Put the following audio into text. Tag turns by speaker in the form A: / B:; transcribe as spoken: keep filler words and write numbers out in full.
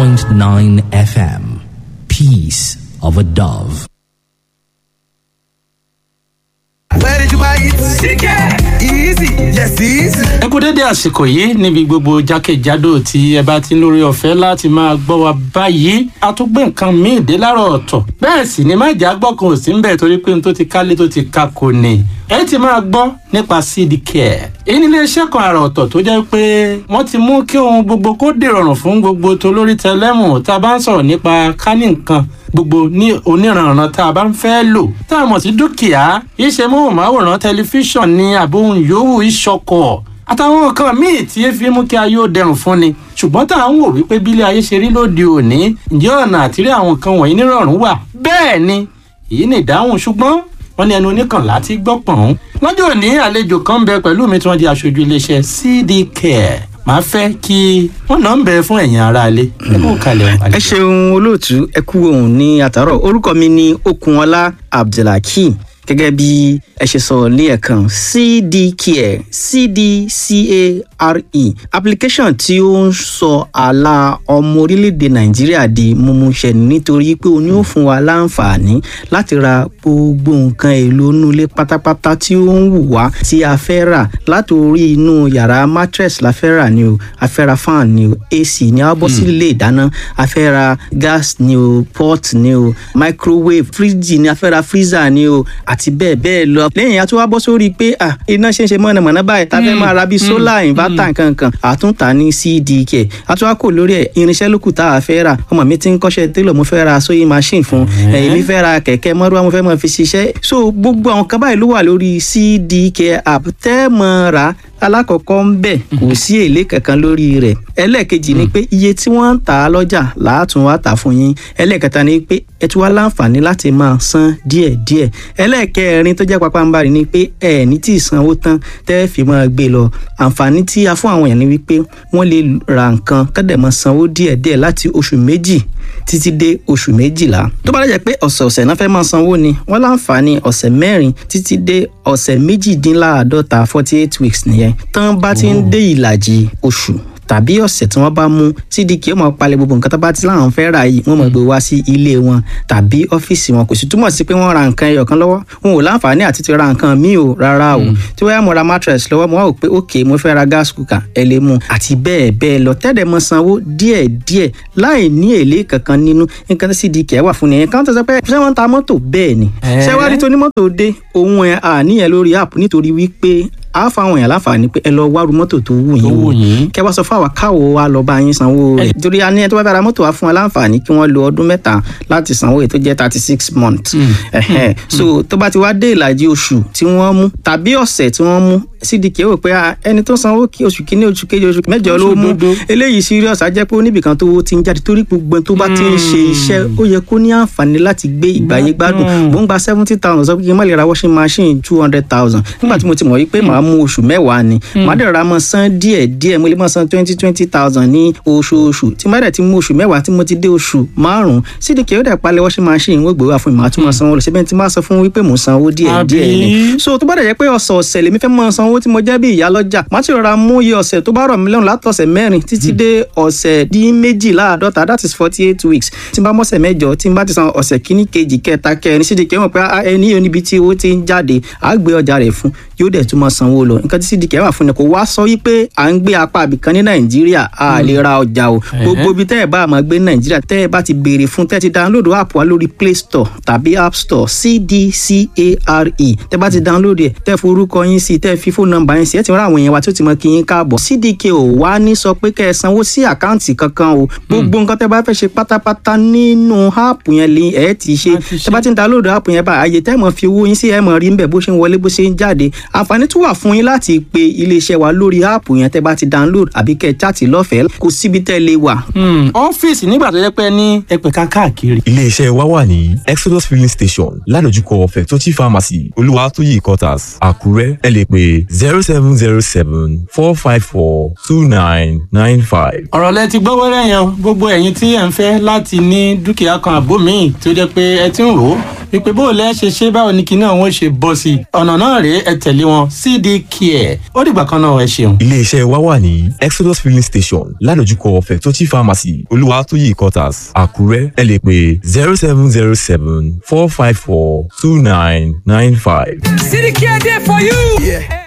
A: point nine F M. Peace of a Dove.
B: Where did you buy it? Chicken. Easy. Yes, easy.
C: Ẹ kú dédé àsìkò yìí níbi gbogbo jákèjádò tí ẹ bá ti ń lórí ọ̀fẹ́ láti máa gbọ́ wa báyìí. A tún gbé nǹkan míì dé láàárọ̀ ọ̀tọ̀. Bẹ́ẹ̀ sì ni májà gbọ́ kan ò sí ń bẹ̀ torí pé n tó ti kálé tó ti ka kò ní. Ẹ ti máa gbọ́ nípa C D Care. Èyí ni iléeṣẹ́ kan àrà ọ̀tọ̀ tó jẹ́ pé wọ́n ti mú kí ohun gbogbo kó dìrọ̀rùn fún gbogbo tolórí tẹlẹ́mù tá a bá ń sọ̀rọ̀ nípa kání nǹkan gbogbo ní oníranran tá a bá ń fẹ́ lò tá a mọ̀ sí dúkìá iṣẹ́ móhùnmáwòrán tẹlifíṣàn ní àbóhùn yòówù ìṣọkọ̀ àtàwọn nǹkan míì tí ẹ fi mú kí ayé ó dẹrùn fún ni ṣùgbọ́n tá à ń wò wípé bílé ayé ṣe rí lóde òní ǹjẹ́ ọ̀nà àtìrí àwọn nǹkan wọ̀nyí nírọ̀rùn wà bẹ́ẹ̀ ni èyí ni ìdáhùn ṣùgbọ́n wọ́n ní ẹnu oníkànlá tí gbọ́ pọ̀n. lọ́jọ́ òní àlejò kan bẹ pẹ̀lú mi tí wọ́n di aṣojú iléeṣẹ́ C D Care màá fẹ́ kí wọ́n náà ń bẹ fún ẹ̀yin aráalé.
D: ẹ ṣeun olóòtú ẹ kú ohùn ní àtàárọ̀ orúkọ mi ni Okunọlá Abdulhakeem gẹ́gẹ́ bí ẹ ṣe sọ ní ẹ̀kan C D Care C D C A R E application tí ó ń sọ àlà ọmọ orílẹ̀-èdè Nàìjíríà di mímúṣẹ nítorí pé ó ní ó fún wa láǹfààní láti ra gbogbo nǹkan èlò inú ilé pátápátá tí ó ń wù wá tí a fẹ́ rà láti orí inú yàrá mattress la fẹ́ rà ni o a fẹ́ ra fan ni o A C ni a bọ́ sí ilé ìdáná a fẹ́ ra gas ni o pot ni o microwave fridge ni a fẹ́ ra freezer ni o àti bẹ́ẹ̀ bẹ́ẹ̀ lọ. lẹ́yìn a tún wá bọ́ sórí pé ah iná ṣe ń ṣe mọ̀nàmọ́ná báyìí tá a fẹ́ máa ra bíi solar inverter nkankan àtúntà ní C D Care a tún wá kò lórí ẹ̀ irinṣẹ́ lókù tá a fẹ́ rà ọmọ mi ti ń kọ́ṣẹ́ tailor mo fẹ́ ra sewing machine fún èmi fẹ́ ra kẹ̀kẹ́ mọ́rúwá mo fẹ́ máa fi ṣiṣẹ́ so gbogbo àwọn kan báyìí ló wà lórí C D Care app tẹ́ mọ́ ra alákọ̀ọ́kọ́ ń bẹ̀ kò sí èlé kankan lórí rẹ̀ ẹlẹ́ẹ̀kejì ni pé iye tí wọ́n ń tà á lọ́jà làátún wá tà fún yín ẹlẹ́ẹ̀kẹta ni pé ẹ tún wá láǹfààní láti máa san díẹ̀díẹ̀ ẹlẹ́ẹ̀kẹrin tó jẹ́ pápánbarì ni pé ẹ ní tí ì sanwó tán tẹ́ fi máa gbé lọ àǹfààní tí a fún àwọn èèyàn ni wípé wọ́n lè ra nǹkan kọ́dẹ̀ máa sanwó díẹ̀díẹ̀ láti oṣù méjì títí dé oṣù méjìlá tó bá lẹ́jẹ̀ pé ọ̀sẹ̀ọ̀sẹ̀ náà fẹ́ máa sanwó ni wọ́n láǹfààní ọ̀sẹ̀ mẹ́rin títí dé ọ̀sẹ̀ méjìdínláàádọ́ta forty eight weeks nìyẹn tán bá ti ń dé ìlàjì oṣù tàbí ọ̀sẹ̀ tí wọ́n bá mú C D Care ó máa palẹ̀ gbogbo nǹkan tó bá ti láwọn fẹ́ rà yìí wọ́n máa gbé wá sí ilé wọn tàbí ọ́fíìsì wọn kò sì túmọ̀ sí pé wọ́n ra nǹkan ẹyọ kan lọ́wọ́ wọn ò láǹfààní àti ti ra nǹkan míì o rárá o tí wọ́n yá mo ra mattress lọ́wọ́ mo wá wò pé ok mo fẹ́ ra gas cooker ẹ lè mú àti bẹ́ẹ̀ bẹ́ẹ̀ lọ tẹ́lẹ̀ mọ sanwó díẹ̀ díẹ̀ láì ní èlé kankan nínú nǹkan tí C D Care wà fún nìyẹn kan tó sọ pé ṣé wọ́n ta mọ́tò bẹ́ẹ̀ ni ṣé wá rí tó ní mọ́tò dé òun ẹ̀ àníyàn lórí app nítorí wípé a fáwọn èèyàn láǹfààní pé ẹ lọ wárú mọ́tò tó wù yín wò kẹ wá sọ fún àwa káwo wa lọ bá yín sanwó rẹ̀ torí a ní ẹ tó bá fẹ́ ra mọ́tò wa fún wa láǹfààní kí wọ́n lo ọdún mẹ́ta láti sanwó èyí tó jẹ́ thirty six months so tó bá ti wá dé ìlàjì oṣù tí wọ́n mú tàbí ọ̀sẹ̀ tí wọ́n mú C D Care wò pé ẹni tó sanwó kí oṣù kìíní oṣù kejì oṣù mẹ́jọ ló mú eléyìí serious á jẹ́ pé oníbìkan tó ti ń jáde torí gbogbo tó bá ti ń ṣe iṣẹ́ ó yẹ kó ní àǹfààní láti gbé ìgbáyé gbádùn mò ń gba seventy thousand sọ pé kí n má lè ra washing machine two hundred thousand nígbà tí mo ti mọ̀ wípé màá mú oṣù mẹ́wàá ni màá dẹ̀ ra mọ́ san díẹ̀ díẹ̀ mo lè mọ́ san twenty twenty thousand ní oṣooṣù tí màá dẹ̀ ti mú oṣù mẹ́wàá tí mo ti dé oṣù márùn-ún C D Care ó dẹ̀ palẹ̀ washing machine wọ́n gbé wá fún mi màá tún mọ́ sanwó lọ síbẹ̀ tí màá sọ fún wípé mò ń sanwó díẹ̀ díẹ̀ ni so tó bá dẹ̀ jẹ́ pé ọ̀sọ̀ọ̀sẹ̀ lèmi fẹ́ mọ́ sanwó tí mo jẹ́ bí ìyá lọ́jà màá ti rọra mú iye ọ̀sẹ̀ tó bá rọ̀ mí lọ́rùn láti ọ̀sẹ̀ mẹ́rin títí dé ọ̀sẹ̀ dín méjìláàádọ́ta that is forty eight weeks tí n bá mọ́sẹ̀ mẹ́jọ tí n bá ti san ọ̀sẹ̀ kíní kejì kẹta kẹrin C D Care mọ̀ pé ẹni yóò níbi tí owó ti ń jáde á gbé ọjà rẹ̀ fún yóò dẹ̀ tún mọ́ sanwó lọ nǹkan tí C D Care wà fún ni kò wá sọ wípé à ń gbé apá àbìkan ní Nàìjíríà a lè ra ọjà o gbogbo ibi tẹ́ ẹ bá máa gbé ní Nàìjíríà tẹ́ ẹ bá ti béèrè fún tẹ́ ẹ ti download app wa lórí Play Store tàbí App Store C D C A R E tẹ́ bá ti download ẹ̀ tẹ́ forúkọ yín sí tẹ́ fi fóònù nọ́mbà yín sí ẹ ti rán àwọn èèyàn wa tó ti mọ kí yín káàbọ̀ C D Care ò wá ní sọ pé kẹ́ ẹ sanwó sí àkáǹtì kankan o gbogbo nǹkan tẹ́ bá fẹ́ ṣe pátápátá nínú app yẹn lè ẹ ti ṣe tẹ́ bá ti download app yẹn bá àyè tẹ́ mọ̀ fi owó yín sí ẹ mọ̀ rí ń bẹ̀ bó ṣe ń wọlé bó ṣe ń jáde àǹfààní tún wà fún yín láti pe iléeṣẹ́ wa lórí app yẹn tẹ́ bá ti download àbí kẹ́ ẹ chaàtì lọ́fẹ̀ẹ́ kò síbi tẹ́ lè wà.
C: ọ́fíìsì nígbà tó yẹ pé ní ẹ̀pẹ̀ka káàkiri.
E: iléeṣẹ́ wa wà ní Exodus filling station ládojúkọ Fẹ̀tọ́chì pharmacy Olúwatóyè quarters Àkúrẹ́ ẹ lè pè zero seven zero seven four five four two nine nine five.
C: ọ̀rọ̀ lẹ ti gbọ́ wẹ́rẹ́ yẹn gbogbo ẹ̀yin tí ẹ̀ ń fẹ́ láti ní dúkìá kan àbó míì tó jẹ́ pé ẹ ti ń rò ó wípé bó o lẹ́ ṣe ṣe báwo ni kinní àwọn ṣe bọ́ sí ọ̀nà náà rèé ẹ tẹ̀lé wọn cd care ó dìgbà kan náà ẹ ṣeun.
E: iléeṣẹ́ wa wà ní exodus filling station ládojúkọ fẹ̀tọ́tì pharmacy olúwatóyè quarters àkúrẹ́ ẹ lè pè zero seven zero seven four five four two nine nine five.
B: cd care dey for you. Yeah.